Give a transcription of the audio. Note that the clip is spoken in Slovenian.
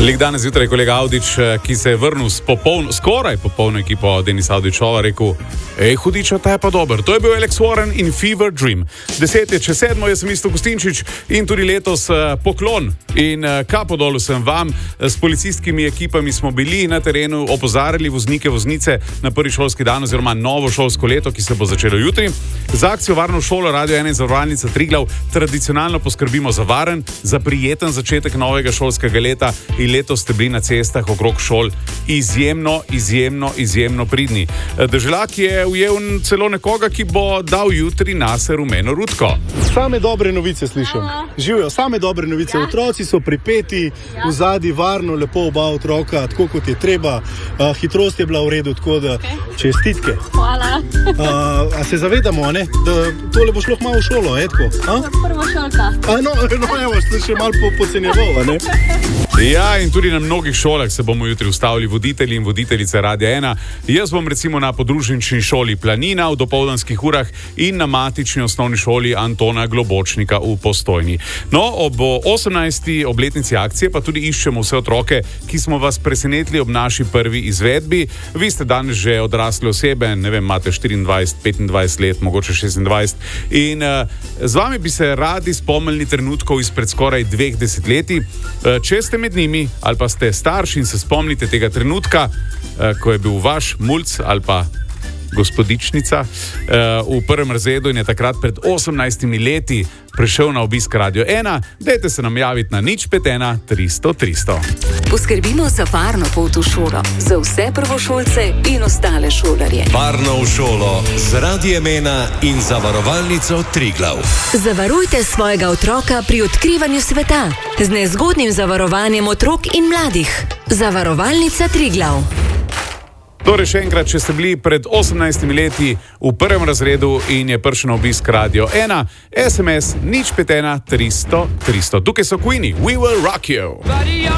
Lik danes zjutraj kolega Avdić, ki se je vrnil s skoraj popolno ekipo Denisa Avdićova, rekel: "Ej, hudiča, ta je pa dober." To je bil Alex Warren in Fever Dream. 10:07, jaz sem Isto Gustinčič in tudi letos poklon in kapo dol sem vam. S policijskimi ekipami smo bili na terenu, opozarjali voznike, voznice na prvi šolski dan oziroma novo šolsko leto, ki se bo začelo jutri. Za akcijo Varno šolo Radio 1 in Zavarovalnica Triglav tradicionalno poskrbimo za varen, za prijeten začetek novega šolskega leta in letos ste bili na cestah okrog šol izjemno pridni. Deželak je ujel celo nekoga, ki bo dal jutri nase rumeno rutko. Same dobre novice slišim. Živijo, same dobre novice. Otroci so pripeti, v zadnji varno, lepo oba otroka, tako kot je treba. Hitrost je bila v redu, tako da čestitke. Hvala. A se zavedamo, ne, da tole bo šlo malo v šolo, tako? Prvo šolka. No, evo, ste še malo pocenjeval, ne? Ja, in tudi na mnogih šolah se bomo jutri ustavili voditelji in voditeljice Radia 1. Jaz bom recimo na podružnični šoli Planina v dopoldanskih urah in na matični osnovni šoli Antona Globočnika v Postojni. No, ob 18. obletnici akcije pa tudi iščemo vse otroke, ki smo vas presenetili ob naši prvi izvedbi. Vi ste danes že odrasle osebe, ne vem, imate 24, 25 let, mogoče 26. In z vami bi se radi spomnili trenutkov izpred skoraj 2 desetletij. Če ste med njimi ali pa ste starši in se spomnite tega trenutka, ko je bil vaš mulc ali pa gospodičnica v prvem razredu in je takrat pred 18 leti prišel na obisk Radio 1, dajte se nam javiti na 051 300 300. Poskrbimo za varno pot v šolo, za vse prvošolce in ostale šolarje. Varno v šolo z Radiem 1 in Zavarovalnico Triglav. Zavarujte svojega otroka pri odkrivanju sveta z nezgodnim zavarovanjem otrok in mladih. Zavarovalnica Triglav. Torej še enkrat, če ste bili pred 18 leti v prvem razredu in je prišel na obisk Radio 1, SMS 051 300 300. Tukaj so Queenie, We Will Rock You.